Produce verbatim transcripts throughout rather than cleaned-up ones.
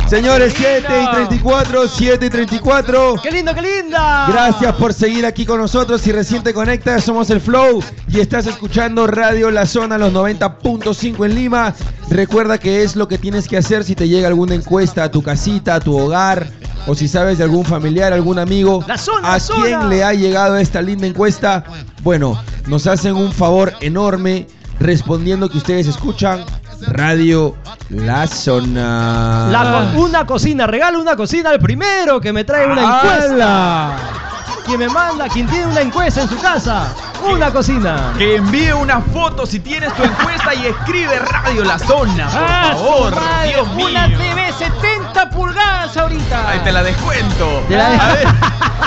Señores, siete y treinta y cuatro, siete y treinta y cuatro. ¡Qué lindo, qué linda! Gracias por seguir aquí con nosotros. Si recién te conectas, somos el Flow y estás escuchando Radio La Zona, los noventa punto cinco en Lima. Recuerda que es lo que tienes que hacer si te llega alguna encuesta a tu casita, a tu hogar, o si sabes de algún familiar, algún amigo. La zona, ¿A la zona. quién le ha llegado esta linda encuesta? Bueno, nos hacen un favor enorme respondiendo que ustedes escuchan Radio La Zona. La co- una cocina, regalo una cocina al primero que me trae una encuesta. ¡Hala! Quien me manda, quien tiene una encuesta en su casa, una cocina. Que envíe una foto si tienes tu encuesta y escribe Radio La Zona, por Ah, favor. su madre, Dios mío. una T V setenta pulgadas ahorita. Ahí te la descuento. Te la A ver.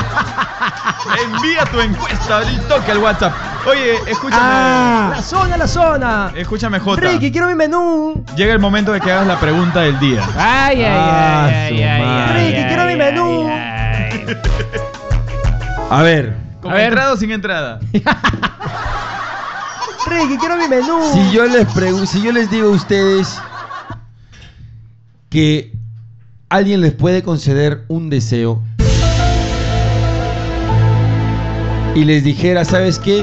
Envía tu encuesta y toque al WhatsApp. Oye, escúchame. Ah. La zona, la zona. Escúchame, Jota. Ricky, quiero mi menú. Llega el momento de que hagas la pregunta del día. Ay, ay, Ah, ay, su ay, madre. ay, Ricky, quiero mi menú. A ver, ¿Con A ver. entrada o sin entrada? Ricky, quiero mi menú. si yo les pregu- si yo les digo a ustedes que alguien les puede conceder un deseo y les dijera, ¿sabes qué?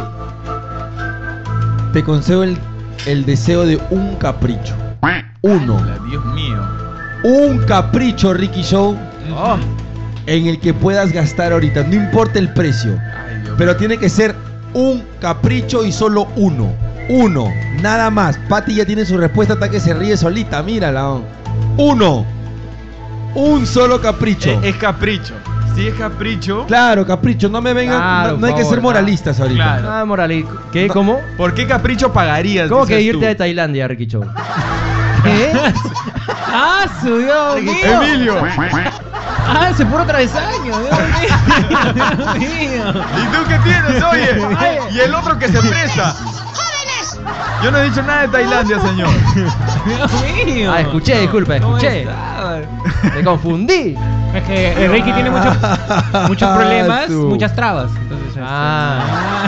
Te concedo el, el deseo de un capricho. Uno. Ala, Dios mío. Un capricho, Ricky Show, Oh, en el que puedas gastar ahorita. No importa el precio, Ay, Dios pero tiene que ser un capricho y solo uno. Uno, nada más. Patty ya tiene su respuesta hasta que se ríe solita, mírala. Uno. Un solo capricho. mío. Es, es capricho. Si es capricho. Claro, capricho, no me vengan, Claro, no, no hay por que favor, ser moralistas ahorita. Claro. ah, Morali. ¿Qué? No. ¿Cómo? ¿Por qué capricho pagarías? ¿Cómo que dices irte tú? de Tailandia, Ricky Show? ¿Qué? ¡Ah, su Dios mío! Emilio. ¡Ah, ese puro travesaño! ¡Dios mío! ¡Dios mío! ¿Y tú qué tienes, oye? Ay. Y el otro que se presta. Yo no he dicho nada de Tailandia, señor. Dios mío. Ah, escuché, disculpa, ¿Cómo escuché. está? Me confundí. Es que Ricky tiene muchos muchos problemas, Tú. muchas trabas. Entonces, este, Ah.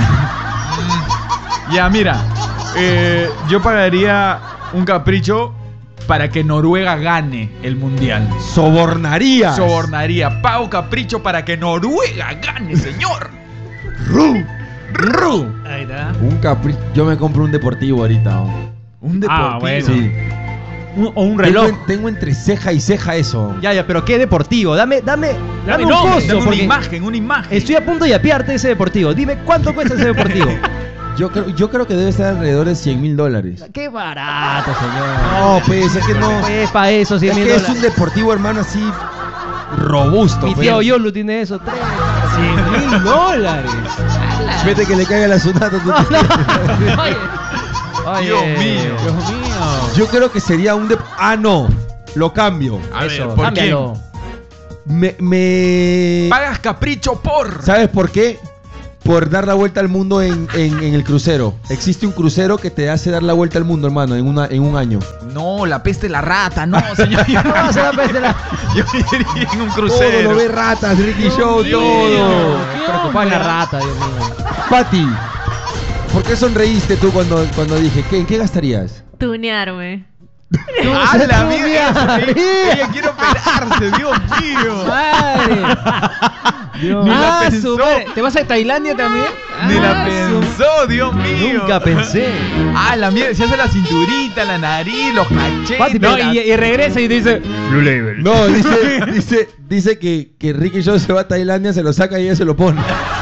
Ya, mira. eh, yo pagaría un capricho para que Noruega gane el mundial. Sobornaría. Sobornaría. Pago capricho para que Noruega gane, señor. Ru. Ru. ahí está. Un capricho. Yo me compro un deportivo ahorita. ¿no? Un deportivo. Ah, bueno. Sí. Un- o un Tengo, reloj. en- tengo entre ceja y ceja eso. Ya, ya, pero qué deportivo. Dame, dame, dame un nombre, costo, Dame una porque imagen, una imagen. estoy a punto de apiarte ese deportivo. Dime, ¿cuánto cuesta ese deportivo? Yo creo, yo creo que debe estar alrededor de cien mil dólares. ¡Qué barato, señor! No, pues es que no. Es para eso, cien Es mil que es dólares. un deportivo, hermano, así robusto. Mi pues. tío Yolo tiene eso, tres. cien mil dólares. Vete que le caiga la sunata. tú No, te- no. Oye. Oye. Dios mío. Dios mío. Yo creo que sería un de... Ah, no. Lo cambio. A ver, Eso, ¿por cámbialo. Me, me... Pagas capricho por. ¿Sabes por qué? Por dar la vuelta al mundo en, en- en el crucero. Existe un crucero que te hace dar la vuelta al mundo, hermano, en, una, en un año. No, la peste la rata, no, señor. Yo No, se la peste la- Yo iría en un Todo crucero. lo ve ratas, Ricky Show, Dios todo. mío. Preocupada en la rata, Dios mío. Pati, ¿por qué sonreíste tú cuando, cuando dije? ¿qué, ¿En qué gastarías? Tunearme. ¡Ah, la Tú, mierda! mira. Ella, ella quiere operarse, Dios mío. Madre. Dios. Ni la Ah, pensó. su madre. ¿Te vas a Tailandia también? Ni la Ah, su- pensó, Dios mío. Nunca pensé. Ah, la mierda. Se hace la cinturita, la nariz, los cachetes. Pati, No, pero- y, y regresa y dice Blue Label. No, dice, dice, dice que, que Ricky Show se va a Tailandia, se lo saca y ella se lo pone.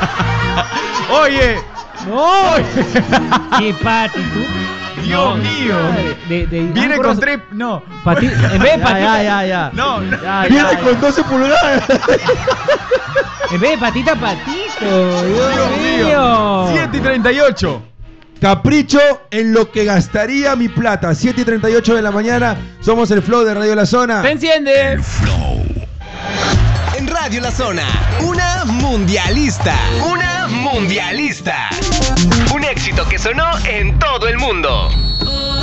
Oye, ¡No! ¿Qué Pati tú? Dios mío. Madre, de- de- Viene ah, con corazón. tres. No. Pati, en vez de Ya, patita, ya, ya, ya. No, no. Ya, Viene ya, con ya. doce pulgadas. en vez de patita, patito. Dios, Dios mío. mío. siete y treinta y ocho. Capricho en lo que gastaría mi plata. siete y treinta y ocho de la mañana. Somos el Flow de Radio La Zona. ¿Te enciende? En Radio La Zona, una mundialista. Una mundialista. Un éxito que sonó en todo el mundo.